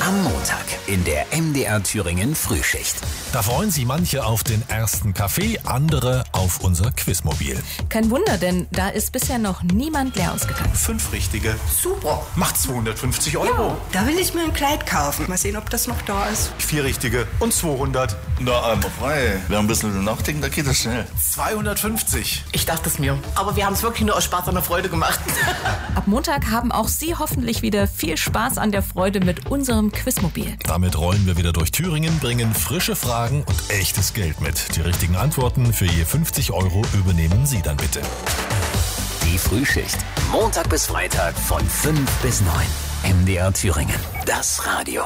Am Montag in der MDR Thüringen Frühschicht. Da freuen sich manche auf den ersten Kaffee, andere auf unser Quizmobil. Kein Wunder, denn da ist bisher noch niemand leer ausgegangen. 5 richtige. Super. Macht 250 €. Ja, da will ich mir ein Kleid kaufen. Mal sehen, ob das noch da ist. 4 richtige und 200. Na, einmal frei. Wer ein bisschen nachdenken, da geht das schnell. 250. Ich dachte es mir. Aber wir haben es wirklich nur aus Spaß an der Freude gemacht. Ab Montag haben auch Sie hoffentlich wieder viel Spaß an der Freude mit unserem Quizmobil. Damit rollen wir wieder durch Thüringen, bringen frische Fragen und echtes Geld mit. Die richtigen Antworten für je 50 € übernehmen Sie dann bitte. Die Frühschicht. Montag bis Freitag von 5 bis 9. MDR Thüringen. Das Radio.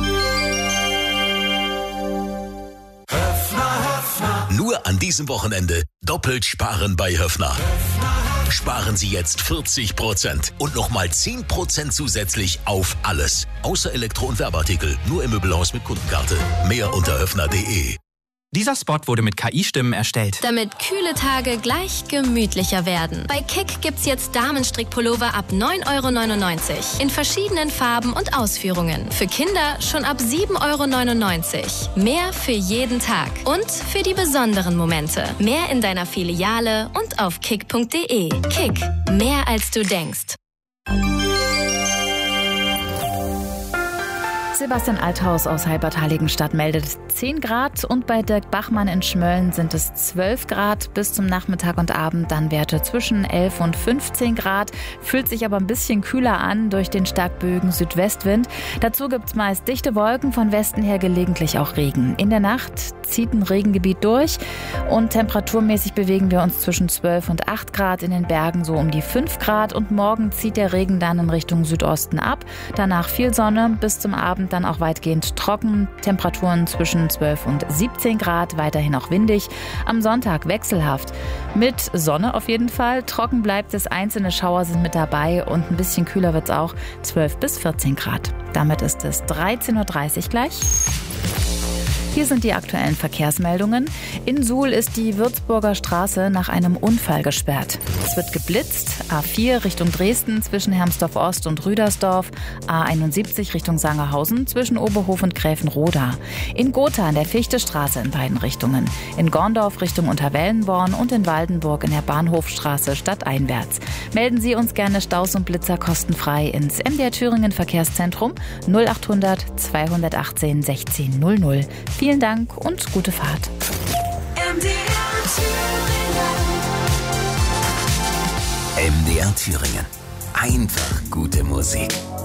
Nur an diesem Wochenende doppelt sparen bei Höffner. Sparen Sie jetzt 40% und nochmal 10% zusätzlich auf alles. Außer Elektro- und Werbeartikel. Nur im Möbelhaus mit Kundenkarte. Mehr unter höffner.de. Dieser Spot wurde mit KI-Stimmen erstellt. Damit kühle Tage gleich gemütlicher werden. Bei Kick gibt's jetzt Damenstrickpullover ab 9,99 € in verschiedenen Farben und Ausführungen. Für Kinder schon ab 7,99 €. Mehr für jeden Tag und für die besonderen Momente. Mehr in deiner Filiale und auf kick.de. Kick, mehr als du denkst. Sebastian Althaus aus Halbert-Heiligenstadt meldet 10 Grad und bei Dirk Bachmann in Schmölln sind es 12 Grad bis zum Nachmittag und Abend, dann Werte zwischen 11 und 15 Grad, fühlt sich aber ein bisschen kühler an durch den stark böigen Südwestwind. Dazu gibt's meist dichte Wolken, von Westen her gelegentlich auch Regen. In der Nacht zieht ein Regengebiet durch und temperaturmäßig bewegen wir uns zwischen 12 und 8 Grad, in den Bergen so um die 5 Grad und morgen zieht der Regen dann in Richtung Südosten ab. Danach viel Sonne, bis zum Abend dann auch weitgehend trocken, Temperaturen zwischen 12 und 17 Grad, weiterhin auch windig. Am Sonntag wechselhaft mit Sonne auf jeden Fall, trocken bleibt es, einzelne Schauer sind mit dabei und ein bisschen kühler wird es auch, 12 bis 14 Grad. Damit ist es 13:30 Uhr gleich. Hier sind die aktuellen Verkehrsmeldungen. In Suhl ist die Würzburger Straße nach einem Unfall gesperrt. Es wird geblitzt. A4 Richtung Dresden zwischen Hermsdorf Ost und Rüdersdorf. A71 Richtung Sangerhausen zwischen Oberhof und Gräfenroda. In Gotha an der Fichtestraße in beiden Richtungen. In Gorndorf Richtung Unterwellenborn und in Waldenburg in der Bahnhofstraße stadteinwärts. Melden Sie uns gerne Staus und Blitzer kostenfrei ins MDR Thüringen Verkehrszentrum 0800 218 16 00. Vielen Dank und gute Fahrt. MDR Thüringen. Einfach gute Musik.